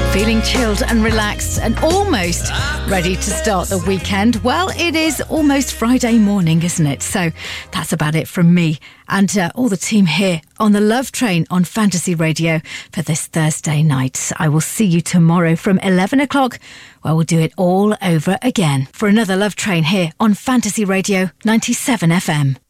Feeling chilled and relaxed and almost ready to start the weekend? Well, it is almost Friday morning, isn't it? So that's about it from me and all the team here on the Love Train on Fantasy Radio for this Thursday night. I will see you tomorrow from 11 o'clock where we'll do it all over again for another Love Train here on Fantasy Radio 97 FM.